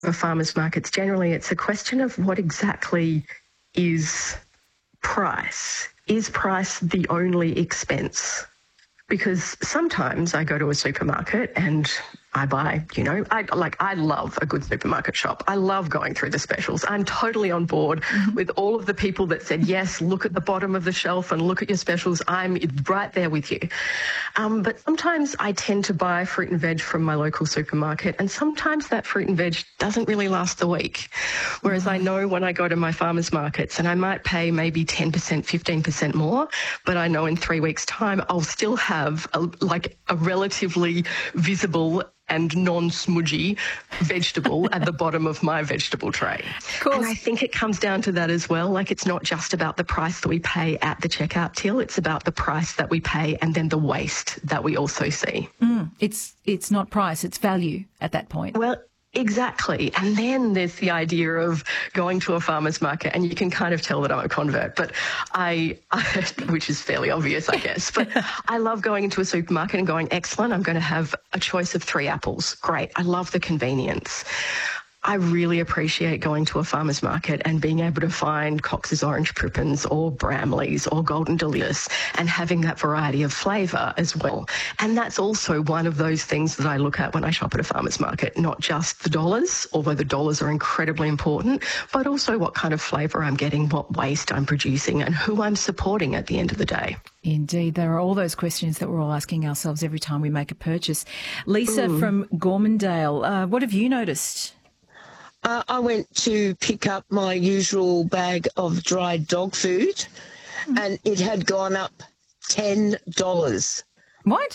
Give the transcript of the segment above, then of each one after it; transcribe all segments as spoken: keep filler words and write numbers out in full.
For farmers markets, generally it's a question of what exactly is price. Is price the only expense? Because sometimes I go to a supermarket and I buy, you know, I like I love a good supermarket shop. I love going through the specials. I'm totally on board mm-hmm. with all of the people that said, yes, look at the bottom of the shelf and look at your specials. I'm right there with you. Um, but sometimes I tend to buy fruit and veg from my local supermarket, and sometimes that fruit and veg doesn't really last the week. Whereas I know when I go to my farmers markets, and I might pay maybe ten percent, fifteen percent more, but I know in three weeks' time I'll still have a, like a relatively visible and non-smudgy vegetable at the bottom of my vegetable tray. And I think it comes down to that as well. Like, it's not just about the price that we pay at the checkout till, it's about the price that we pay and then the waste that we also see. Mm, it's it's not price, it's value at that point. Well, exactly. And then there's the idea of going to a farmer's market, and you can kind of tell that I'm a convert, but I, I which is fairly obvious, I guess, but I love going into a supermarket and going, excellent, I'm going to have a choice of three apples. Great. I love the convenience. I really appreciate going to a farmer's market and being able to find Cox's Orange Prippins or Bramley's or Golden Delicious and having that variety of flavour as well. And that's also one of those things that I look at when I shop at a farmer's market, not just the dollars, although the dollars are incredibly important, but also what kind of flavour I'm getting, what waste I'm producing, and who I'm supporting at the end of the day. Indeed, there are all those questions that we're all asking ourselves every time we make a purchase. Lisa mm. from Gormandale, uh, what have you noticed? Uh, I went to pick up my usual bag of dried dog food mm. and it had gone up ten dollars. What?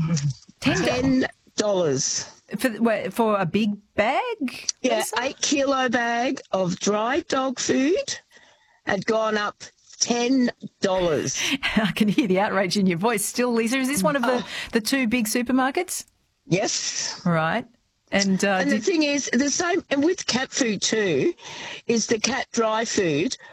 ten dollars. For, for a big bag? Yeah, eight kilo bag of dried dog food had gone up ten dollars. I can hear the outrage in your voice still, Lisa. Is this one of the, oh. the two big supermarkets? Yes. Right. And, uh, and the thing is, the same, and with cat food too, is the cat dry food